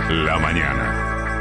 la mañana.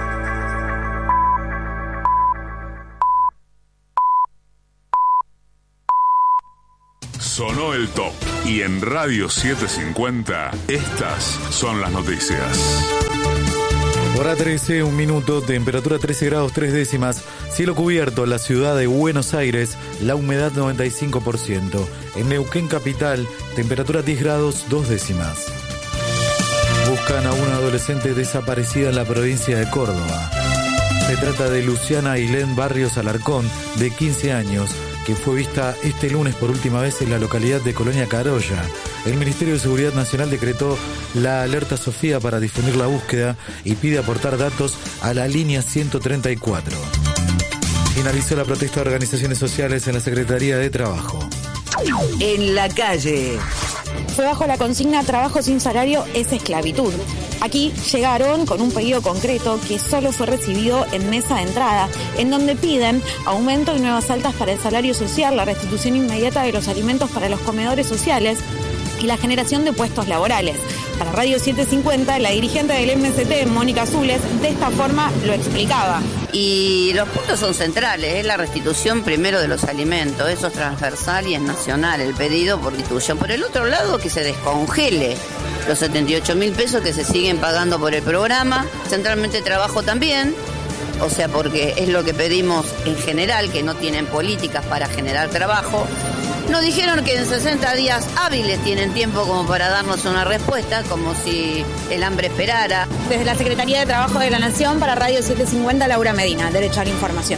Sonó el top y en Radio 750 estas son las noticias. Hora 13, 1 minuto, temperatura 13 grados 3 décimas, cielo cubierto, la ciudad de Buenos Aires, la humedad 95%. En Neuquén capital, temperatura 10 grados 2 décimas. Buscan a una adolescente desaparecida en la provincia de Córdoba. Se trata de Luciana Ailén Barrios Alarcón, de 15 años, que fue vista este lunes por última vez en la localidad de Colonia Carolla. El Ministerio de Seguridad Nacional decretó la alerta Sofía para difundir la búsqueda y pide aportar datos a la línea 134. Finalizó la protesta de organizaciones sociales en la Secretaría de Trabajo. En la calle. Fue bajo la consigna trabajo sin salario es esclavitud. Aquí llegaron con un pedido concreto que solo fue recibido en mesa de entrada, en donde piden aumento y nuevas altas para el salario social, la restitución inmediata de los alimentos para los comedores sociales y la generación de puestos laborales. Para Radio 750, la dirigente del MST, Mónica Azules, de esta forma lo explicaba. Y los puntos son centrales, es la restitución primero de los alimentos, eso es transversal y es nacional, el pedido por restitución. Por el otro lado, que se descongele los 78.000 pesos que se siguen pagando por el programa, centralmente trabajo también, o sea, porque es lo que pedimos en general, que no tienen políticas para generar trabajo. Nos dijeron que en 60 días hábiles tienen tiempo como para darnos una respuesta, como si el hambre esperara. Desde la Secretaría de Trabajo de la Nación, para Radio 750, Laura Medina, Derecho a la Información.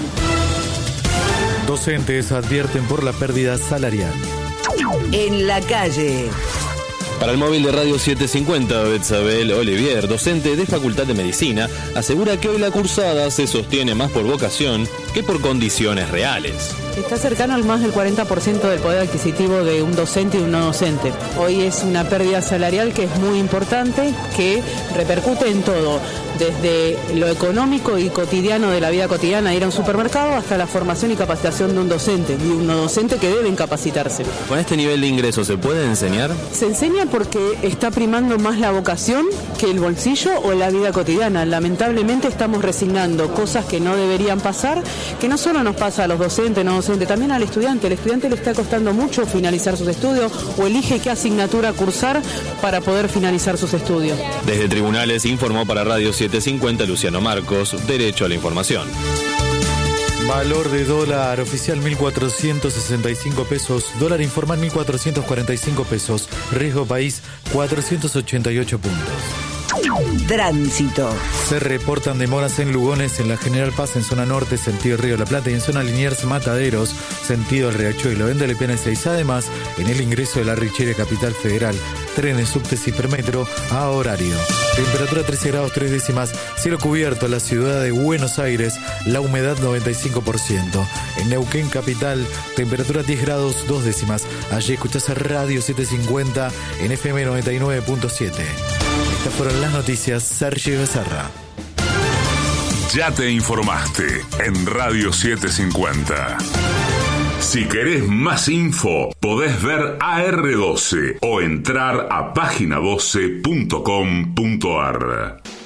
Docentes advierten por la pérdida salarial. En la calle. Para el móvil de Radio 750, Betsabel Olivier, docente de Facultad de Medicina, asegura que hoy la cursada se sostiene más por vocación que por condiciones reales. Está cercano al más del 40% del poder adquisitivo de un docente y un no docente. Hoy es una pérdida salarial que es muy importante, que repercute en todo, desde lo económico y cotidiano de la vida cotidiana, ir a un supermercado, hasta la formación y capacitación de un docente y un no docente que deben capacitarse. ¿Con este nivel de ingreso se puede enseñar? Se enseña porque está primando más la vocación que el bolsillo o la vida cotidiana. Lamentablemente estamos resignando cosas que no deberían pasar, que no solo nos pasa a los docentes, no docentes, también al estudiante. El estudiante le está costando mucho finalizar sus estudios o elige qué asignatura cursar para poder finalizar sus estudios. Desde tribunales informó para Radio 750 Luciano Marcos, Derecho a la Información. Valor de dólar oficial 1.465 pesos, dólar informal 1.445 pesos, riesgo país 488 puntos. Tránsito. Se reportan demoras en Lugones, en la General Paz, en zona norte, sentido Río de la Plata, y en zona Liniers Mataderos, sentido el Riachuelo, en Delepiana 6. Además, en el ingreso de la Richera Capital Federal, trenes, subtes y hipermetro a horario. Temperatura 13 grados 3 décimas, cielo cubierto, la ciudad de Buenos Aires, la humedad 95%. En Neuquén capital, temperatura 10 grados 2 décimas. Allí escuchás a Radio 750 en FM 99.7. Estas fueron las noticias. Sergio Becerra. Ya te informaste en Radio 750. Si querés más info, podés ver AR12 o entrar a página12.com.ar.